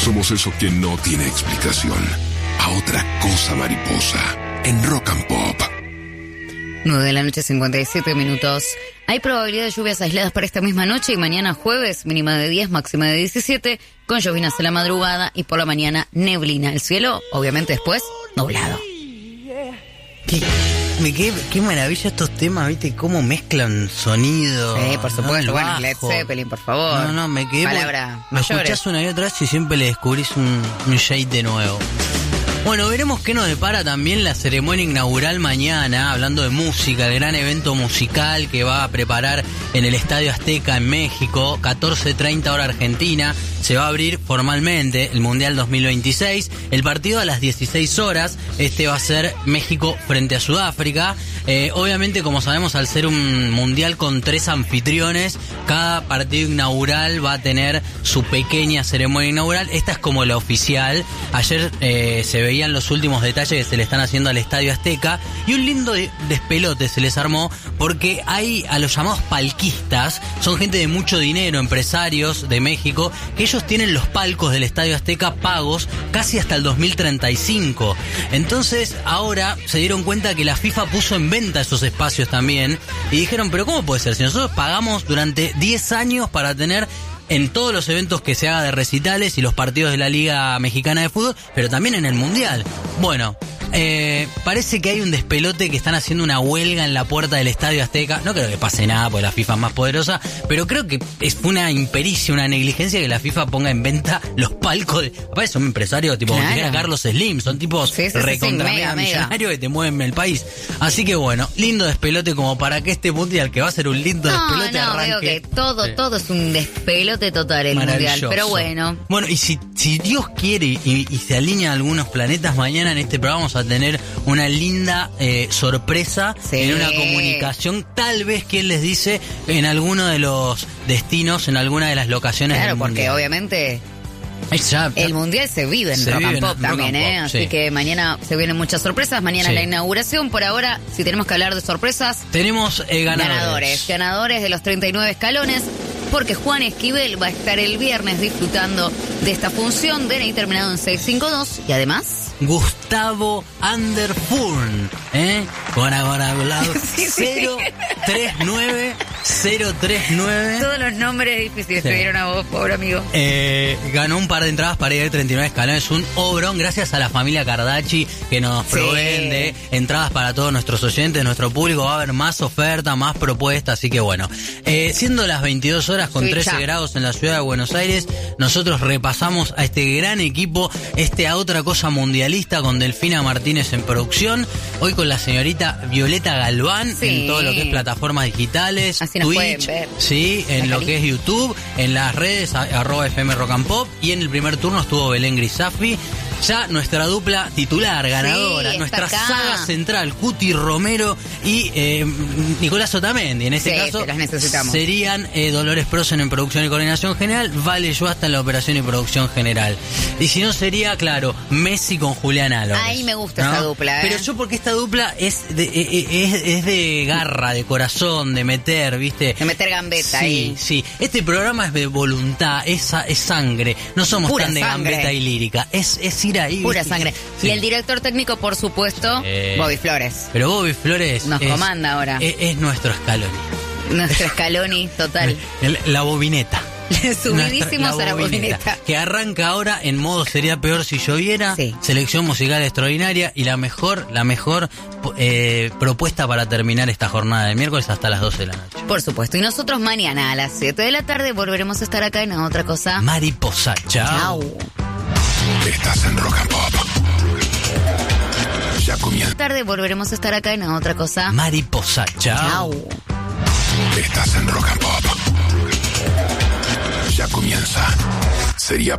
Somos eso que no tiene explicación. A otra cosa mariposa. En Rock and Pop. 9:57 a.m. Hay probabilidad de lluvias aisladas para esta misma noche y mañana jueves, mínima de 10, máxima de 17, con llovinas en la madrugada y por la mañana neblina. El cielo, obviamente después, nublado. Qué maravilla estos temas, ¿viste? Cómo mezclan sonido. Sí, por supuesto. Bueno, Led Zeppelin, por favor. No, me quedé. Palabra Me mayores. escuchás una y otra vez y siempre le descubrís un shade de nuevo. Bueno, veremos qué nos depara también la ceremonia inaugural mañana, hablando de música, el gran evento musical que va a preparar en el Estadio Azteca en México, 14:30 hora Argentina. Se va a abrir formalmente el Mundial 2026. El partido a las 16 horas. Este va a ser México frente a Sudáfrica. Obviamente, como sabemos, al ser un mundial con 3 anfitriones, cada partido inaugural va a tener su pequeña ceremonia inaugural. Esta es como la oficial. Ayer se veían los últimos detalles que se le están haciendo al Estadio Azteca y un lindo despelote se les armó porque hay a los llamados palquistas, son gente de mucho dinero, empresarios de México, que ellos tienen los palcos del Estadio Azteca pagos casi hasta el 2035. Entonces ahora se dieron cuenta que la FIFA puso en venta esos espacios también y dijeron, pero ¿cómo puede ser? Si nosotros pagamos durante 10 años para tener en todos los eventos que se haga de recitales y los partidos de la Liga Mexicana de Fútbol, pero también en el Mundial. Bueno, parece que hay un despelote, que están haciendo una huelga en la puerta del Estadio Azteca. No creo que pase nada porque la FIFA es más poderosa, pero creo que es una impericia, una negligencia que la FIFA ponga en venta los palcos. Aparte son empresarios tipo Claro. Carlos Slim, son tipos recontra mega millonarios que te mueven el país. Así que bueno, lindo despelote como para que este Mundial, que va a ser un lindo despelote, arranque. Veo que todo es un despelote total el Mundial, Maravilloso. pero bueno. Bueno, y si Dios quiere y se alinean algunos planetas, mañana en este programa vamos a tener una linda sorpresa Sí. en una comunicación, tal vez quien les dice en alguno de los destinos, en alguna de las locaciones Claro, del porque Mundial. obviamente Ya, el Mundial se vive en Se Rock vive and en Pop Rock también, and Pop, Así sí. que mañana se vienen muchas sorpresas. Mañana Sí. la inauguración. Por ahora, si tenemos que hablar de sorpresas, tenemos ganadores. Ganadores de los 39 escalones, porque Juan Esquivel va a estar el viernes disfrutando de esta función de DNI terminado en 652 y además Gustavo Anderfurn, con hablado Sí, sí. 039. todos los nombres difíciles Sí. te dieron a vos, pobre amigo. Ganó un par de entradas para ir a 39 escalones, un obrón, gracias a la familia Cardachi que nos Sí. proveen de entradas para todos nuestros oyentes, nuestro público. Va a haber más oferta, más propuestas, así que bueno. Siendo las 22 horas con Sí, 13 ya. grados en la ciudad de Buenos Aires, nosotros repasamos a este gran equipo, a otra cosa mundialista, con Delfina Martínez en producción, hoy con la señorita Violeta Galván Sí. en todo lo que es plataformas digitales, Así nos pueden Twitch, ver. sí, en La lo carita. que es YouTube, en las redes @FM Rock and Pop, y en el primer turno estuvo Belén Grisafi, ya nuestra dupla titular, ganadora, está nuestra acá. saga central, Cuti Romero y Nicolás Otamendi. En este Sí, caso sí, los necesitamos. serían Dolores Prosen en producción y coordinación general, Vale Yuasta en la operación y producción general. Y si no sería, claro, Messi con Julián Álvarez. Ahí me gusta esta dupla, Pero yo, porque esta dupla es de garra, de corazón, de meter, ¿viste? De meter gambeta Sí, ahí. sí. Este programa es de voluntad, es sangre. No somos Pura tan de sangre. gambeta y lírica. Es ir ahí. Pura ¿viste? sangre. Sí. Y el director técnico, por supuesto, Bobby Flores. Pero Bobby Flores Nos comanda ahora. Es nuestro Scaloni. Nuestro Scaloni total. La bobineta. Subidísimos a la bobineta. Que arranca ahora en modo Sería Peor Si Lloviera. Sí. Selección musical extraordinaria y la mejor propuesta para terminar esta jornada de miércoles hasta las 12 de la noche. Por supuesto. Y nosotros mañana a las 7 de la tarde volveremos a estar acá en Otra Cosa. Mariposa, chao. Chau. Estás en Rock and Pop. Ya comienza. Tarde volveremos a estar acá en Otra Cosa. Mariposa, chao. Chau. Estás en Rock and Pop. Ya comienza. Sería